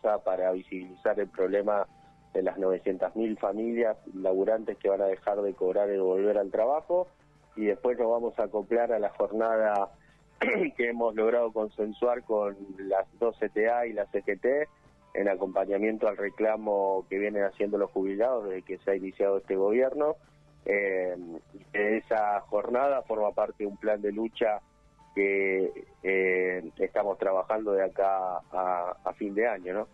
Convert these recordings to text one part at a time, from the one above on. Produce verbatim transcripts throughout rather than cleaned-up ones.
pausa para visibilizar el problema de las novecientas mil familias laburantes que van a dejar de cobrar y volver al trabajo, y después nos vamos a acoplar a la jornada que hemos logrado consensuar con las dos C T A y la C G T en acompañamiento al reclamo que vienen haciendo los jubilados desde que se ha iniciado este gobierno. Eh, de esa jornada forma parte de un plan de lucha que eh, estamos trabajando de acá a, a fin de año, ¿no?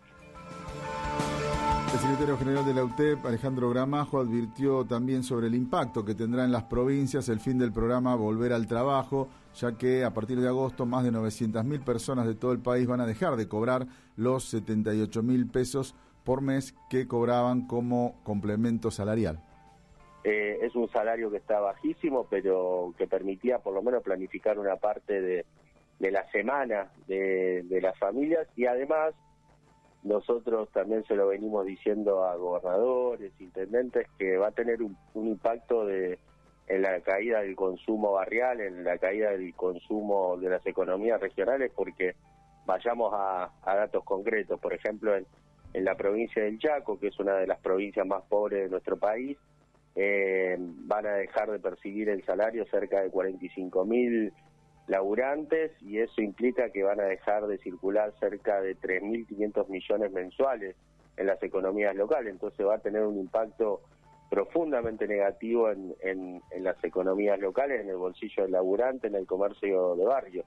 El secretario general de la U T E P, Alejandro Gramajo, advirtió también sobre el impacto que tendrá en las provincias el fin del programa Volver al Trabajo, ya que a partir de agosto más de novecientas mil personas de todo el país van a dejar de cobrar los setenta y ocho mil pesos por mes que cobraban como complemento salarial. Eh, es un salario que está bajísimo, pero que permitía por lo menos planificar una parte de, de la semana de, de las familias, y además nosotros también se lo venimos diciendo a gobernadores, intendentes, que va a tener un, un impacto de, en la caída del consumo barrial, en la caída del consumo de las economías regionales, porque vayamos a, a datos concretos. Por ejemplo, en, en la provincia del Chaco, que es una de las provincias más pobres de nuestro país, eh, van a dejar de percibir el salario cerca de cuarenta y cinco mil laburantes, y eso implica que van a dejar de circular cerca de tres mil quinientos millones mensuales en las economías locales. Entonces va a tener un impacto profundamente negativo en, en, en las economías locales, en el bolsillo del laburante, en el comercio de barrio.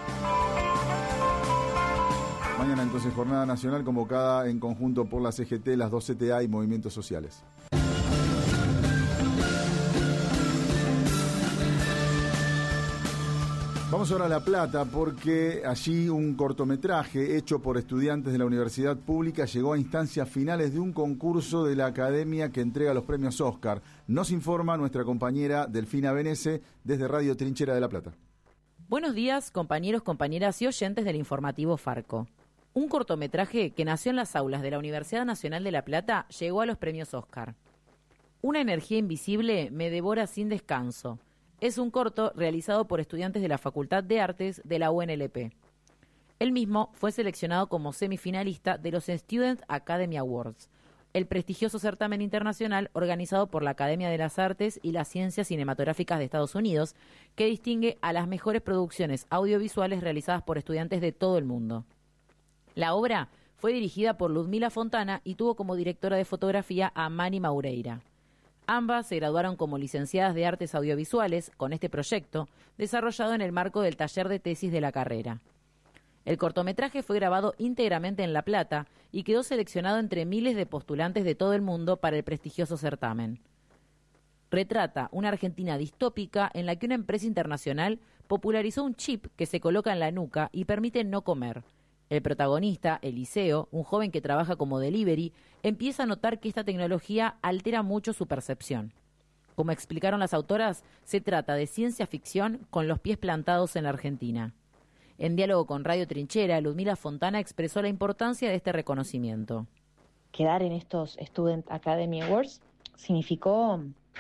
Mañana entonces jornada nacional convocada en conjunto por la C G T, las dos C T A y movimientos sociales. Vamos ahora a La Plata, porque allí un cortometraje hecho por estudiantes de la Universidad Pública llegó a instancias finales de un concurso de la academia que entrega los premios Oscar. Nos informa nuestra compañera Delfina Benese desde Radio Trinchera de La Plata. Buenos días, compañeros, compañeras y oyentes del informativo Farco. Un cortometraje que nació en las aulas de la Universidad Nacional de La Plata llegó a los premios Oscar. Una energía invisible me devora sin descanso. Es un corto realizado por estudiantes de la Facultad de Artes de la U N L P. El mismo fue seleccionado como semifinalista de los Student Academy Awards, el prestigioso certamen internacional organizado por la Academia de las Artes y las Ciencias Cinematográficas de Estados Unidos, que distingue a las mejores producciones audiovisuales realizadas por estudiantes de todo el mundo. La obra fue dirigida por Ludmila Fontana y tuvo como directora de fotografía a Mani Maureira. Ambas se graduaron como licenciadas de Artes Audiovisuales con este proyecto, desarrollado en el marco del taller de tesis de la carrera. El cortometraje fue grabado íntegramente en La Plata y quedó seleccionado entre miles de postulantes de todo el mundo para el prestigioso certamen. Retrata una Argentina distópica en la que una empresa internacional popularizó un chip que se coloca en la nuca y permite no comer. El protagonista, Eliseo, un joven que trabaja como delivery, empieza a notar que esta tecnología altera mucho su percepción. Como explicaron las autoras, se trata de ciencia ficción con los pies plantados en la Argentina. En diálogo con Radio Trinchera, Ludmila Fontana expresó la importancia de este reconocimiento. Quedar en estos Student Academy Awards significó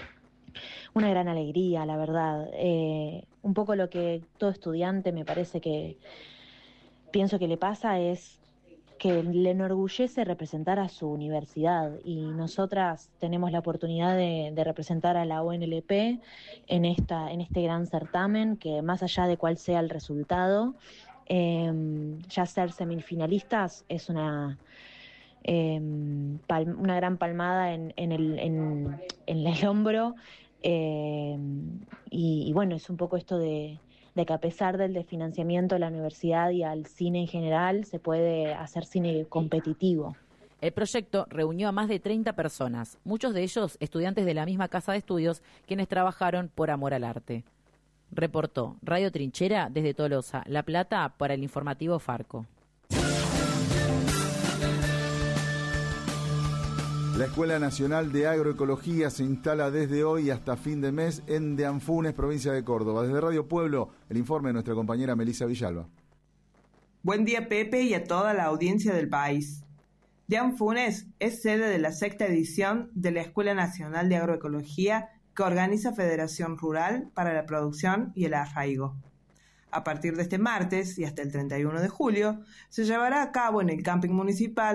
una gran alegría, la verdad. Eh, un poco lo que todo estudiante me parece que pienso que le pasa es que le enorgullece representar a su universidad, y nosotras tenemos la oportunidad de, de representar a la U N L P en esta en este gran certamen, que más allá de cuál sea el resultado, eh, ya ser semifinalistas es una eh, pal, una gran palmada en, en, el, en, en el hombro, eh, y, y bueno, es un poco esto de de que a pesar del desfinanciamiento de la universidad y al cine en general, se puede hacer cine competitivo. El proyecto reunió a más de treinta personas, muchos de ellos estudiantes de la misma casa de estudios, quienes trabajaron por amor al arte. Reportó Radio Trinchera desde Tolosa, La Plata, para el informativo Farco. La Escuela Nacional de Agroecología se instala desde hoy hasta fin de mes en De Anfunes, provincia de Córdoba. Desde Radio Pueblo, el informe de nuestra compañera Melissa Villalba. Buen día, Pepe, y a toda la audiencia del país. De Anfunes es sede de la sexta edición de la Escuela Nacional de Agroecología que organiza Federación Rural para la Producción y el Arraigo. A partir de este martes y hasta el treinta y uno de julio, se llevará a cabo en el camping municipal